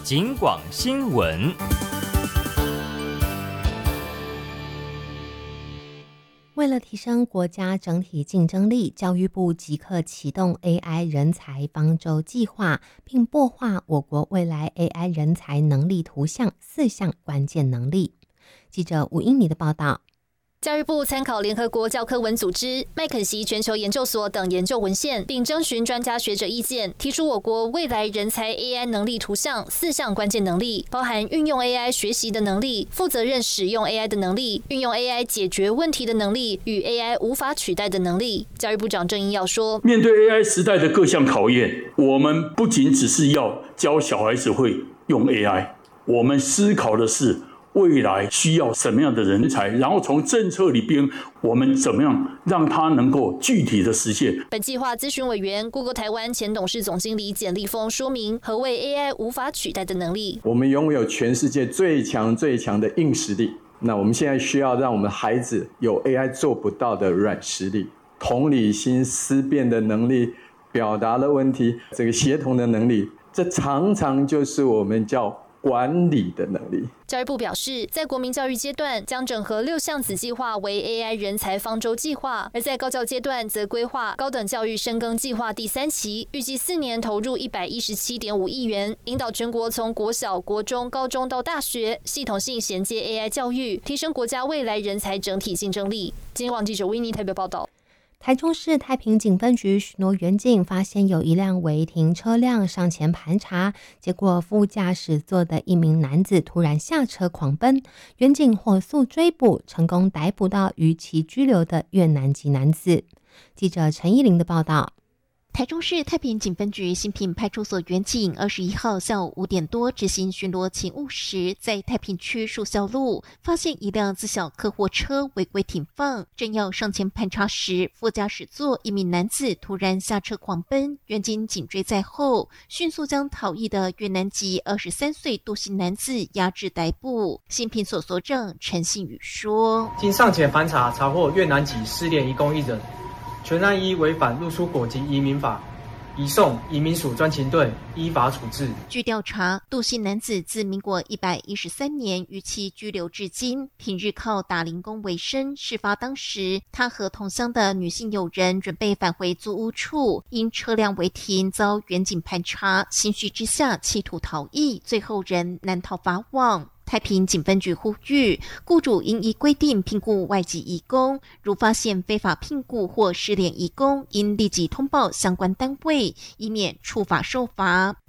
警广新闻。 为了提升国家整体竞争力，教育部即刻启动 AI 人才方舟计划，并擘画我国未来 AI 人才能力图像4项关键能力。记者吴英妮的报道。 教育部参考联合国教科文组织、麦肯锡全球研究所等研究文献，并征询专家学者意见，提出我国未来人才 AI 能力图像4项关键能力，包含运用 AI 学习的能力、负责任使用 AI 的能力、运用 AI 解决问题的能力与 AI 无法取代的能力。教育部长郑英耀说， 面对 AI 时代的各项考验，我们不仅只是要教小孩子会用 AI， 我们思考的是未来需要什么样的人才，然后从政策里边我们怎么样让它能够具体的实现。 本计划咨询委员 Google 台湾前董事总经理简立峰说明何谓 AI 无法取代的能力。 我们拥有全世界最强的硬实力，那我们现在需要让我们孩子有 AI 做不到的软实力，同理心、思辨的能力，表达的问题，这个协同的能力，这常常就是我们叫管理的能力。 教育部表示，在国民教育阶段将整合6项子计划为 AI 人才方舟计划，而在高教阶段则规划高等教育深耕计划第3期，预计4年投入117.5亿元，引导全国从国小、国中、高中到大学，系统性衔接 AI 教育，提升国家未来人才整体竞争力。今天网记者维尼台北报道。 台中市太平警分局巡逻员警发现有一辆违停车辆上前盘查，结果副驾驶座的一名男子突然下车狂奔，员警火速追捕，成功逮捕到逾期拘留的越南籍男子。记者陈依玲的报道。 台中市太平警分局新平派出所员警21号下午5点多执行巡逻勤务时，在太平区树孝路发现一辆自小客货车违规停放，正要上前盘查时，副驾驶座一名男子突然下车狂奔，员警紧追在后，迅速将逃逸的越南籍23岁杜姓男子押至逮捕。新平所所长陈信宇说， 经上前盘查，查获越南籍失联移工1人，全案依违反入出国及移民法，移送移民署专勤队依法处置。 据调查，杜姓男子自民国113年逾期拘留至今，平日靠打零工为生。事发当时，他和同乡的女性友人准备返回租屋处，因车辆违停遭员警盘查，心虚之下企图逃逸，最后仍难逃法网。太平警分局呼吁，雇主应依规定聘雇外籍移工，如发现非法聘雇或失联移工，应立即通报相关单位，以免触法受罚。